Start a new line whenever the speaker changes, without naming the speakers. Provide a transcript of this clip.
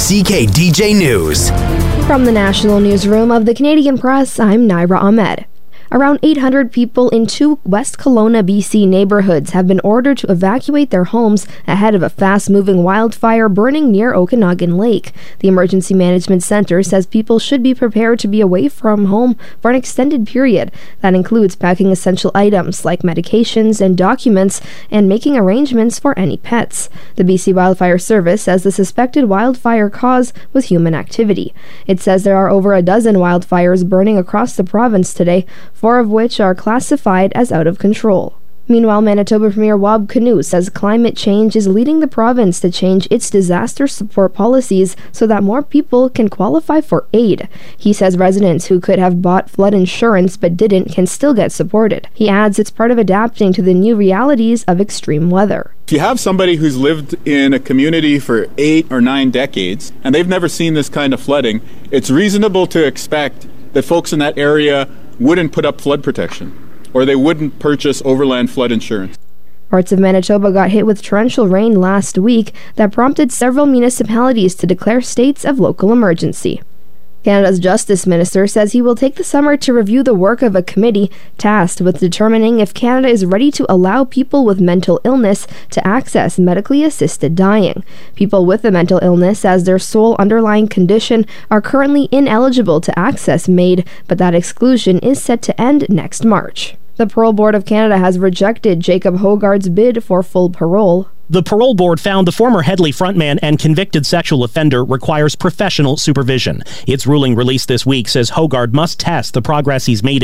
CKDJ News.
From the National Newsroom of the Canadian Press, I'm Naira Ahmed. Around 800 people in two West Kelowna, BC neighborhoods have been ordered to evacuate their homes ahead of a fast-moving wildfire burning near Okanagan Lake. The Emergency Management Center says people should be prepared to be away from home for an extended period. That includes packing essential items like medications and documents and making arrangements for any pets. The BC Wildfire Service says the suspected wildfire cause was human activity. It says there are over a dozen wildfires burning across the province today, 4 of which are classified as out of control. Meanwhile, Manitoba Premier Wab Kinew says climate change is leading the province to change its disaster support policies so that more people can qualify for aid. He says residents who could have bought flood insurance but didn't can still get supported. He adds it's part of adapting to the new realities of extreme weather.
If you have somebody who's lived in a community for 8 or 9 decades and they've never seen this kind of flooding, it's reasonable to expect that folks in that area wouldn't put up flood protection, or they wouldn't purchase overland flood insurance.
Parts of Manitoba got hit with torrential rain last week that prompted several municipalities to declare states of local emergency. Canada's Justice Minister says he will take the summer to review the work of a committee tasked with determining if Canada is ready to allow people with mental illness to access medically assisted dying. People with a mental illness as their sole underlying condition are currently ineligible to access MAID, but that exclusion is set to end next March. The Parole Board of Canada has rejected Jacob Hogard's bid for full parole.
The parole board found the former Headley frontman and convicted sexual offender requires professional supervision. Its ruling released this week says Hogard must test the progress he's made